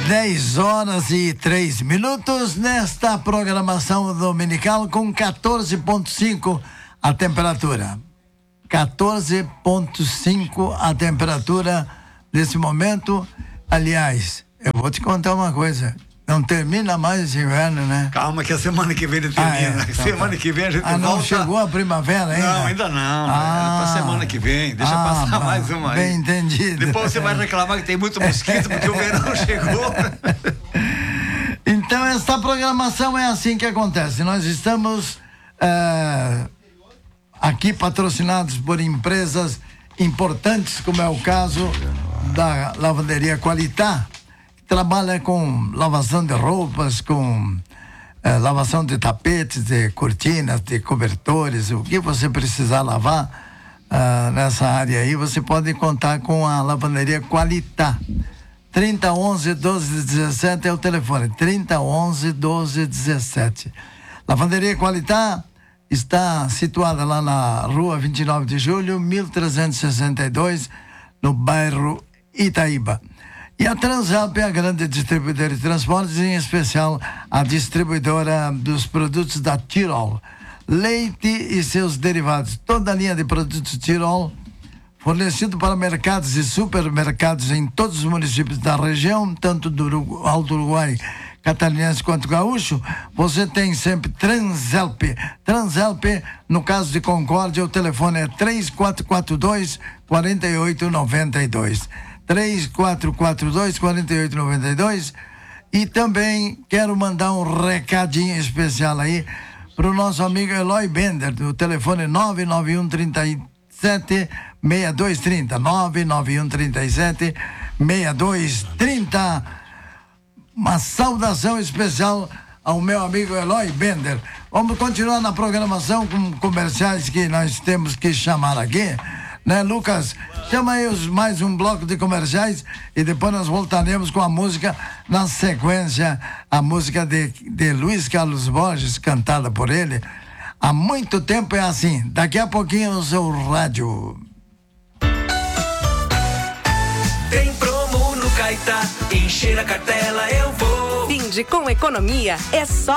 10h03 nesta programação dominical com 14,5 a temperatura. 14,5 a temperatura nesse momento. Aliás, eu vou te contar uma coisa. Não termina mais esse inverno, né? Calma que a semana que vem ele termina. Semana que vem a gente volta. Não chegou a primavera ainda? Não, ainda não. Pra semana que vem. Deixa passar mais uma aí. Bem entendido. Depois você vai reclamar que tem muito mosquito porque o verão chegou. Então, essa programação é assim que acontece. Nós estamos aqui patrocinados por empresas importantes, como é o caso da Lavanderia Qualitá, que trabalha com lavação de roupas, com lavação de tapetes, de cortinas, de cobertores, o que você precisar lavar nessa área aí, você pode contar com a Lavanderia Qualitá. 3011-1217 é o telefone, 3011-1217. Lavanderia Qualitá está situada lá na rua 29 de julho, 1362, no bairro Itaíba. E a Transalp é a grande distribuidora de transportes, em especial a distribuidora dos produtos da Tirol. Leite e seus derivados, toda a linha de produtos Tirol, fornecido para mercados e supermercados em todos os municípios da região, tanto do Alto Uruguai, catarinense quanto gaúcho. Você tem sempre Transalp. Transalp, no caso de Concórdia, o telefone é 3442-4892. 3442-4892. E também quero mandar um recadinho especial aí para o nosso amigo Eloy Bender, do telefone 99137-6230. 99137-6230. Uma saudação especial ao meu amigo Eloy Bender. Vamos continuar na programação com comerciais que nós temos que chamar aqui, né, Lucas? Chama aí mais um bloco de comerciais e depois nós voltaremos com a música na sequência, a música de Luiz Carlos Borges, cantada por ele. Há muito tempo é assim. Daqui a pouquinho no seu rádio. Tem promo no Caetá, encher a cartela eu vou. Finde com economia é só